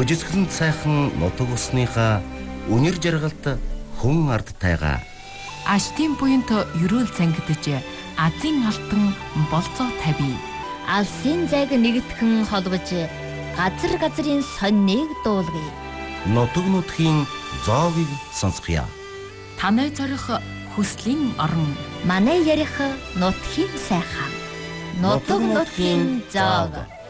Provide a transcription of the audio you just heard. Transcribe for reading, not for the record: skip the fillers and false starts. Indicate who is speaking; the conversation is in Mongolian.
Speaker 1: Өжисгэлэн сайхан нутаг усныхаа үнэр жаргалт хүн ард тайгаа.
Speaker 2: Аштын буянт ерөөл цангидж азийн алтан болцоо тавь.
Speaker 3: Алсын зайг нэгтгэн холбож газар газрын сонныг дуулгая.
Speaker 1: Нутаг нутгийн зоогийг сонсгоё.
Speaker 2: Танай зорих хүслийн орон.
Speaker 3: Манай ярих нутгийн сайхан. Нутаг нутгийн зоог.